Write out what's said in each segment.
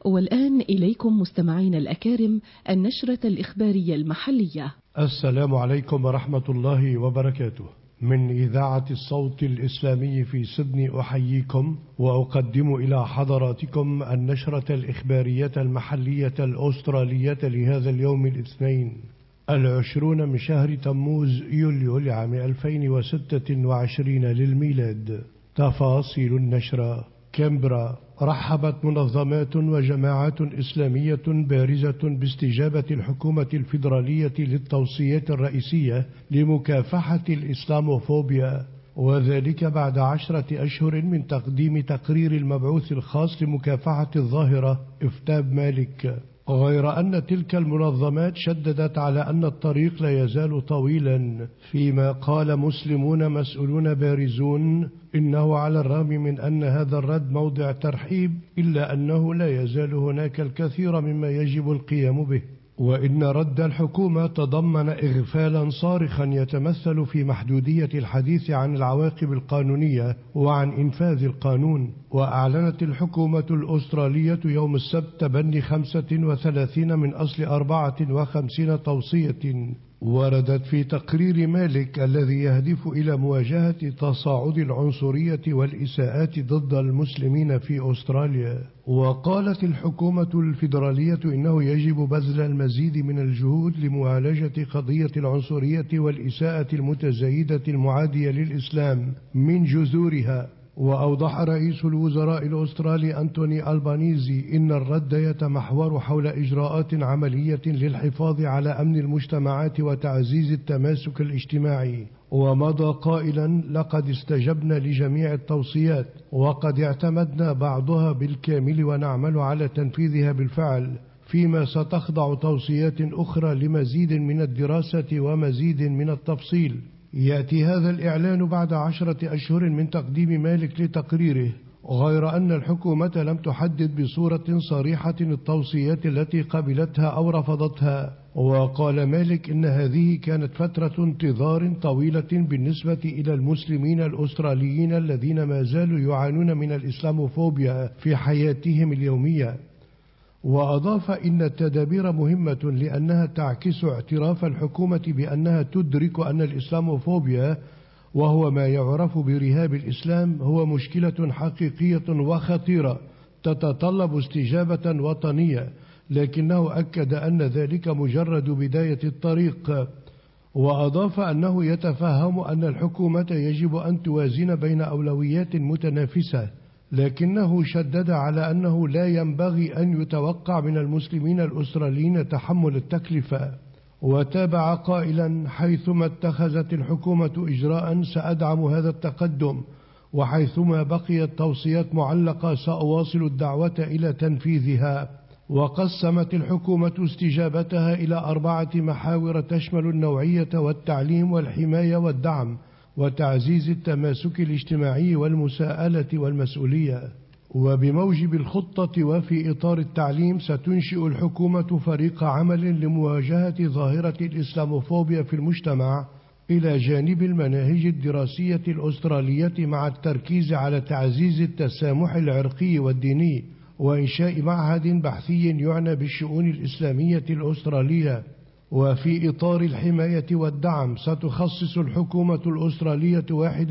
والآن إليكم مستمعين الأكارم النشرة الإخبارية المحلية. السلام عليكم ورحمة الله وبركاته. من إذاعة الصوت الإسلامي في سيدني أحييكم وأقدم إلى حضراتكم النشرة الإخبارية المحلية الأسترالية لهذا اليوم الاثنين 20 من شهر تموز يوليو لعام 2026 للميلاد. تفاصيل النشرة. كامبرا. رحبت منظمات وجماعات إسلامية بارزة باستجابة الحكومة الفيدرالية للتوصيات الرئيسية لمكافحة الإسلاموفوبيا، وذلك بعد 10 أشهر من تقديم تقرير المبعوث الخاص لمكافحة الظاهرة إفتاب مالك. غير أن تلك المنظمات شددت على أن الطريق لا يزال طويلا، فيما قال مسلمون مسؤولون بارزون إنه على الرغم من أن هذا الرد موضع ترحيب إلا أنه لا يزال هناك الكثير مما يجب القيام به، وإن رد الحكومة تضمن إغفالا صارخا يتمثل في محدودية الحديث عن العواقب القانونية وعن إنفاذ القانون. وأعلنت الحكومة الأسترالية يوم السبت تبني 35 من أصل 54 توصية وردت في تقرير مالك الذي يهدف إلى مواجهة تصاعد العنصرية والإساءات ضد المسلمين في أستراليا. وقالت الحكومة الفيدرالية إنه يجب بذل المزيد من الجهود لمعالجة قضية العنصرية والإساءة المتزايدة المعادية للإسلام من جذورها. وأوضح رئيس الوزراء الأسترالي أنتوني ألبانيزي إن الرد يتمحور حول إجراءات عملية للحفاظ على أمن المجتمعات وتعزيز التماسك الاجتماعي. ومضى قائلا: لقد استجبنا لجميع التوصيات وقد اعتمدنا بعضها بالكامل ونعمل على تنفيذها بالفعل، فيما ستخضع توصيات أخرى لمزيد من الدراسة ومزيد من التفصيل. يأتي هذا الإعلان بعد 10 أشهر من تقديم مالك لتقريره، غير أن الحكومة لم تحدد بصورة صريحة التوصيات التي قبلتها أو رفضتها. وقال مالك إن هذه كانت فترة انتظار طويلة بالنسبة إلى المسلمين الأستراليين الذين ما زالوا يعانون من الإسلاموفوبيا في حياتهم اليومية. وأضاف إن التدابير مهمة لأنها تعكس اعتراف الحكومة بأنها تدرك أن الإسلاموفوبيا، وهو ما يعرف برهاب الإسلام، هو مشكلة حقيقية وخطيرة تتطلب استجابة وطنية، لكنه أكد أن ذلك مجرد بداية الطريق. وأضاف أنه يتفهم أن الحكومة يجب أن توازن بين أولويات متنافسة، لكنه شدد على أنه لا ينبغي أن يتوقع من المسلمين الأستراليين تحمل التكلفة. وتابع قائلا: حيثما اتخذت الحكومة إجراء سأدعم هذا التقدم، وحيثما بقيت توصيات معلقة سأواصل الدعوة إلى تنفيذها. وقسمت الحكومة استجابتها إلى 4 محاور تشمل النوعية والتعليم والحماية والدعم وتعزيز التماسك الاجتماعي والمساءلة والمسؤولية. وبموجب الخطة وفي إطار التعليم ستنشئ الحكومة فريق عمل لمواجهة ظاهرة الإسلاموفوبيا في المجتمع إلى جانب المناهج الدراسية الأسترالية، مع التركيز على تعزيز التسامح العرقي والديني وإنشاء معهد بحثي يعنى بالشؤون الإسلامية الأسترالية. وفي إطار الحماية والدعم ستخصص الحكومة الأسترالية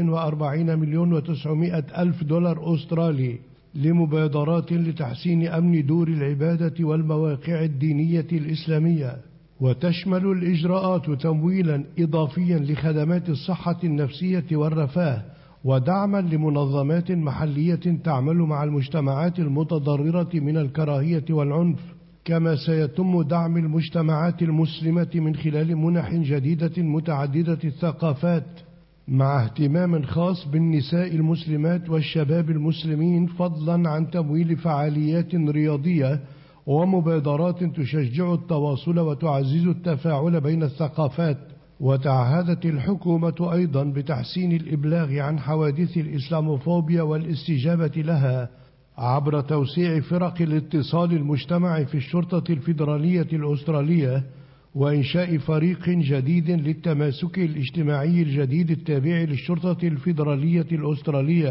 41,900,000 دولار أسترالي لمبادرات لتحسين أمن دور العبادة والمواقع الدينية الإسلامية. وتشمل الإجراءات تمويلا إضافيا لخدمات الصحة النفسية والرفاه، ودعما لمنظمات محلية تعمل مع المجتمعات المتضررة من الكراهية والعنف. كما سيتم دعم المجتمعات المسلمة من خلال منح جديدة متعددة الثقافات، مع اهتمام خاص بالنساء المسلمات والشباب المسلمين، فضلا عن تمويل فعاليات رياضية ومبادرات تشجع التواصل وتعزز التفاعل بين الثقافات. وتعهدت الحكومة أيضا بتحسين الإبلاغ عن حوادث الإسلاموفوبيا والاستجابة لها عبر توسيع فرق الاتصال المجتمعي في الشرطة الفيدرالية الأسترالية، وإنشاء فريق جديد للتماسك الاجتماعي الجديد التابع للشرطة الفيدرالية الأسترالية.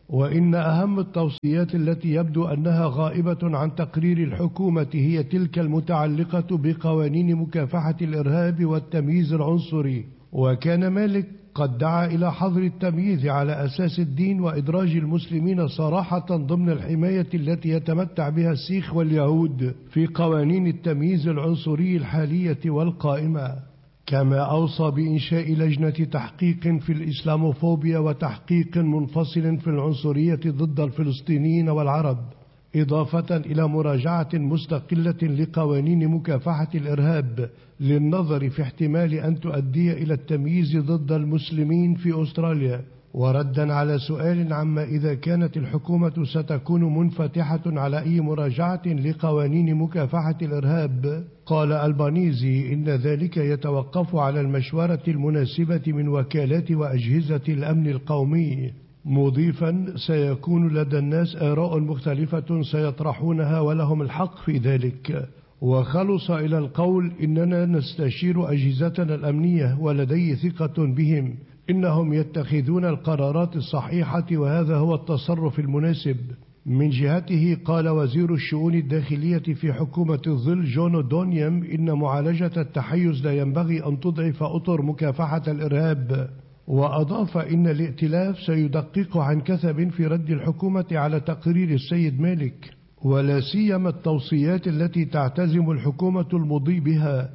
وإن أهم التوصيات التي يبدو أنها غائبة عن تقرير الحكومة هي تلك المتعلقة بقوانين مكافحة الإرهاب والتمييز العنصري. وكان مالك قد دعا إلى حظر التمييز على أساس الدين وإدراج المسلمين صراحة ضمن الحماية التي يتمتع بها السيخ واليهود في قوانين التمييز العنصري الحالية والقائمة. كما أوصى بإنشاء لجنة تحقيق في الإسلاموفوبيا وتحقيق منفصل في العنصرية ضد الفلسطينيين والعرب، إضافة إلى مراجعة مستقلة لقوانين مكافحة الإرهاب للنظر في احتمال أن تؤدي إلى التمييز ضد المسلمين في أستراليا. وردا على سؤال عما إذا كانت الحكومة ستكون منفتحة على أي مراجعة لقوانين مكافحة الإرهاب، قال ألبانيزي إن ذلك يتوقف على المشورة المناسبة من وكالات وأجهزة الأمن القومي، مضيفا سيكون لدى الناس آراء مختلفة سيطرحونها ولهم الحق في ذلك. وخلص إلى القول إننا نستشير أجهزتنا الأمنية ولدي ثقة بهم، إنهم يتخذون القرارات الصحيحة وهذا هو التصرف المناسب. من جهته قال وزير الشؤون الداخلية في حكومة الظل جون أودونيام إن معالجة التحيز لا ينبغي أن تضعف أطر مكافحة الإرهاب. وأضاف إن الائتلاف سيدقق عن كثب في رد الحكومة على تقرير السيد مالك، ولا سيما التوصيات التي تعتزم الحكومة المضي بها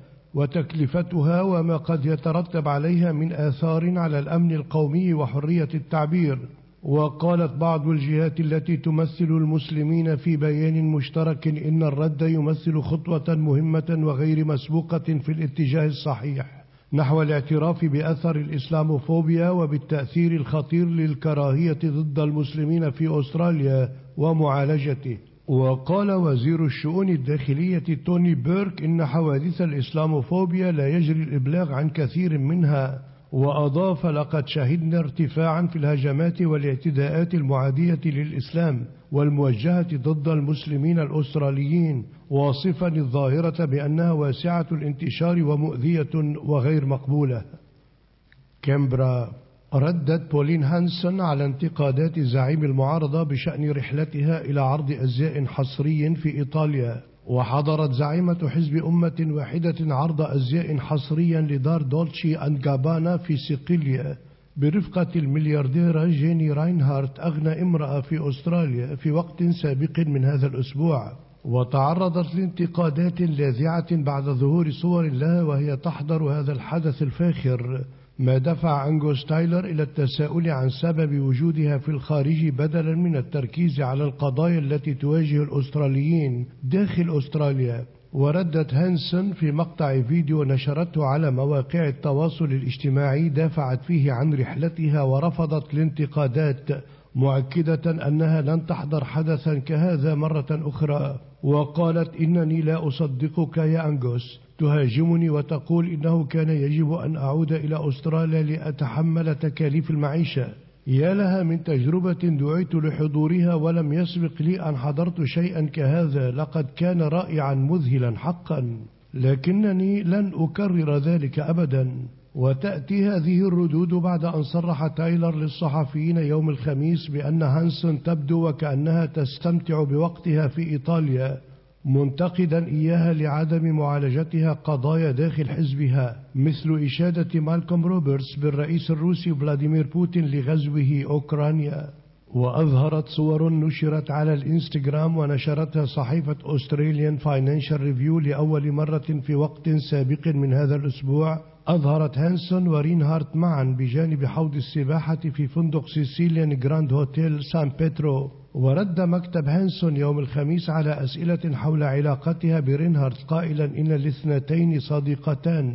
وتكلفتها وما قد يترتب عليها من آثار على الأمن القومي وحرية التعبير. وقالت بعض الجهات التي تمثل المسلمين في بيان مشترك إن الرد يمثل خطوة مهمة وغير مسبوقة في الاتجاه الصحيح نحو الاعتراف بأثر الإسلاموفوبيا وبالتأثير الخطير للكراهية ضد المسلمين في أستراليا ومعالجته. وقال وزير الشؤون الداخلية توني بيرك إن حوادث الإسلاموفوبيا لا يجري الإبلاغ عن كثير منها. وأضاف لقد شهدنا ارتفاعا في الهجمات والاعتداءات المعادية للإسلام والموجهة ضد المسلمين الأستراليين، واصفا الظاهرة بأنها واسعة الانتشار ومؤذية وغير مقبولة. كامبرا. ردت بولين هانسون على انتقادات زعيم المعارضة بشأن رحلتها إلى عرض أزياء حصري في إيطاليا. وحضرت زعيمة حزب أمة واحدة عرض أزياء حصريا لدار دولتشي أند جابانا في صقلية برفقة المليارديرة جيني راينهارت أغنى امرأة في أستراليا في وقت سابق من هذا الأسبوع. وتعرضت لانتقادات لاذعة بعد ظهور صور لها وهي تحضر هذا الحدث الفاخر، ما دفع أنغوس تايلر إلى التساؤل عن سبب وجودها في الخارج بدلا من التركيز على القضايا التي تواجه الأستراليين داخل أستراليا. وردت هانسون في مقطع فيديو نشرته على مواقع التواصل الاجتماعي دافعت فيه عن رحلتها ورفضت الانتقادات، مؤكدة أنها لن تحضر حدثا كهذا مرة أخرى. وقالت إنني لا أصدقك يا أنغوس، تهاجمني وتقول إنه كان يجب أن أعود إلى أستراليا لأتحمل تكاليف المعيشة. يا لها من تجربة دعيت لحضورها ولم يسبق لي أن حضرت شيئا كهذا، لقد كان رائعا مذهلا حقا، لكنني لن أكرر ذلك أبدا. وتأتي هذه الردود بعد أن صرح تايلر للصحفيين يوم الخميس بأن هانسون تبدو وكأنها تستمتع بوقتها في إيطاليا، منتقدا إياها لعدم معالجتها قضايا داخل حزبها مثل إشادة مالكوم روبرتس بالرئيس الروسي فلاديمير بوتين لغزوه أوكرانيا. وأظهرت صور نشرت على الإنستغرام ونشرتها صحيفة أستراليان فاينانشال ريفيو لأول مرة في وقت سابق من هذا الأسبوع، أظهرت هانسون ورينهارت معا بجانب حوض السباحة في فندق سيسيليان جراند هوتيل سان بيترو. ورد مكتب هانسون يوم الخميس على أسئلة حول علاقتها برينهارت قائلا إن الاثنتين صديقتان.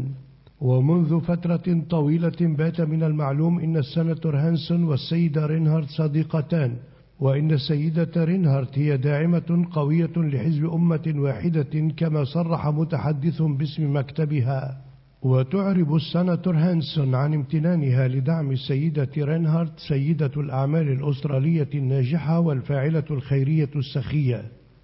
ومنذ فترة طويلة بات من المعلوم إن السناتور هانسون والسيدة رينهارت صديقتان، وإن السيدة رينهارت هي داعمة قوية لحزب أمة واحدة كما صرح متحدث باسم مكتبها. وتعرب السناتور هانسون عن امتنانها لدعم السيدة رينهارت سيدة الأعمال الأسترالية الناجحة والفاعلة الخيرية السخية.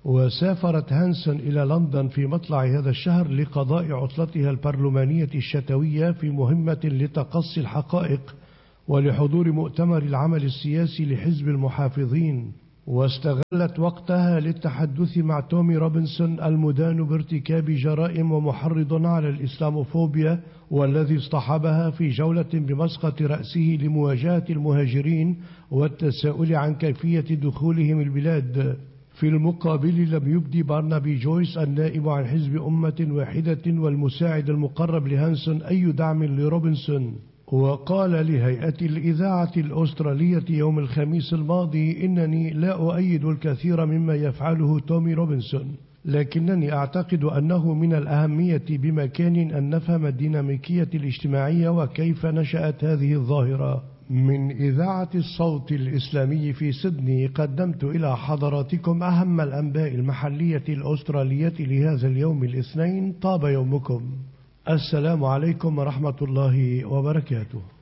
وسافرت هانسون إلى لندن في مطلع هذا الشهر لقضاء عطلتها البرلمانية الشتوية في مهمة لتقصي الحقائق ولحضور مؤتمر العمل السياسي لحزب المحافظين، واستغلت وقتها للتحدث مع تومي روبنسون المدان بارتكاب جرائم ومحرض على الإسلاموفوبيا، والذي اصطحبها في جولة بمسقط رأسه لمواجهة المهاجرين والتساؤل عن كيفية دخولهم البلاد. في المقابل لم يبدي بارنابي جويس النائب عن حزب أمة واحدة والمساعد المقرب لهانسون أي دعم لروبنسون، وقال لهيئة الإذاعة الأسترالية يوم الخميس الماضي: إنني لا أؤيد الكثير مما يفعله تومي روبنسون، لكنني أعتقد أنه من الأهمية بمكان أن نفهم الديناميكية الاجتماعية وكيف نشأت هذه الظاهرة. من إذاعة الصوت الإسلامي في سيدني قدمت إلى حضراتكم أهم الأنباء المحلية الأسترالية لهذا اليوم الاثنين. طاب يومكم. السلام عليكم ورحمة الله وبركاته.